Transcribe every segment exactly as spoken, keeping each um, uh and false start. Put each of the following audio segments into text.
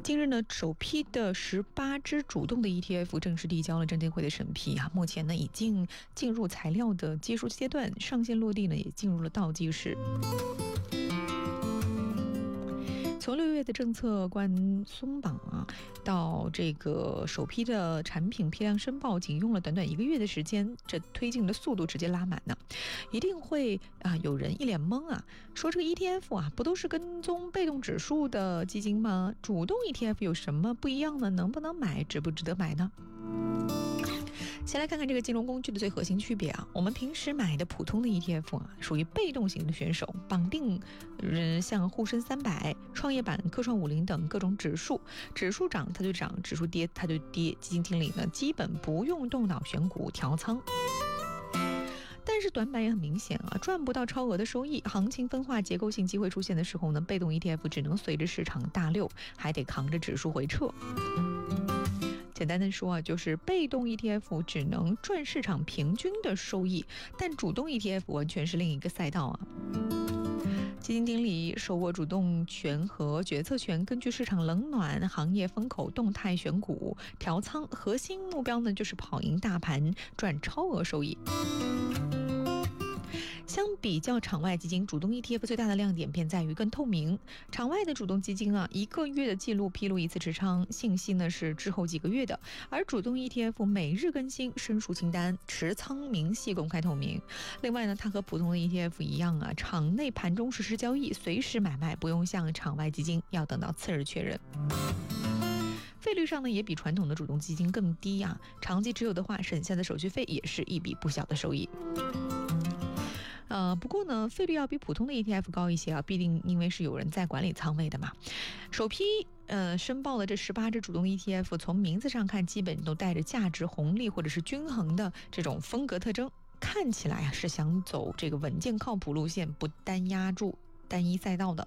近日呢，首批的十八只主动的 E T F 正式递交了证监会的审批啊，目前呢已经进入材料的技术阶段，上线落地呢也进入了倒计时。从六月的政策关松绑啊，到这个首批的产品批量申报，仅用了短短一个月的时间，这推进的速度直接拉满呢，一定会啊有人一脸懵啊，说这个 E T F 啊，不都是跟踪被动指数的基金吗？主动 E T F 有什么不一样呢？能不能买？值不值得买呢？先来看看这个金融工具的最核心区别啊，我们平时买的普通的 E T F 啊，属于被动型的选手，绑定嗯像沪深三百、创业板、科创五零等各种指数，指数涨它就涨，指数跌它就跌，基金经理呢基本不用动脑选股调仓。但是短板也很明显啊，赚不到超额的收益，行情分化结构性机会出现的时候呢，被动 E T F 只能随着市场大溜，还得扛着指数回撤。简单的说啊，就是被动 E T F 只能赚市场平均的收益，但主动 E T F 完全是另一个赛道啊。基金经理手握主动权和决策权，根据市场冷暖、行业风口动态选股调仓，核心目标呢就是跑赢大盘，赚超额收益。相比较场外基金，主动 E T F 最大的亮点便在于更透明。场外的主动基金啊，一个月的记录披露一次持仓信息呢是滞后几个月的，而主动 E T F 每日更新申述清单，持仓明细公开透明。另外呢，它和普通的 E T F 一样啊，场内盘中实时交易，随时买卖，不用像场外基金要等到次日确认。费率上呢也比传统的主动基金更低啊，长期持有的话，省下的手续费也是一笔不小的收益。呃，不过呢，费率要比普通的 E T F 高一些啊，必定因为是有人在管理仓位的嘛。首批呃申报的这十八只主动 E T F， 从名字上看，基本都带着价值红利或者是均衡的这种风格特征，看起来啊是想走这个稳健靠谱路线，不单压住单一赛道的。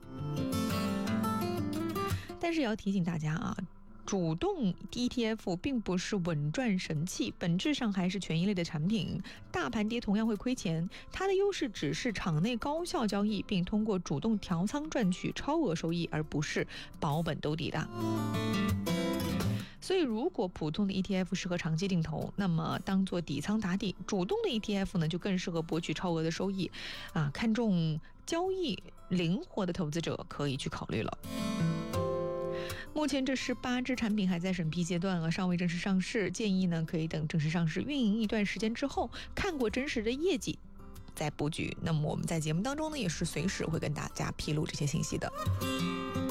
但是也要提醒大家啊，主动 E T F 并不是稳赚神器，本质上还是权益类的产品，大盘跌同样会亏钱，它的优势只是场内高效交易，并通过主动调仓赚取超额收益，而不是保本兜底的。所以如果普通的 E T F 适合长期定投，那么当做底仓打底，主动的 E T F 呢就更适合博取超额的收益啊，看重交易灵活的投资者可以去考虑了。目前这十八只产品还在审批阶段啊，尚未正式上市，建议呢可以等正式上市运营一段时间之后，看过真实的业绩再布局。那么我们在节目当中呢也是随时会跟大家披露这些信息的。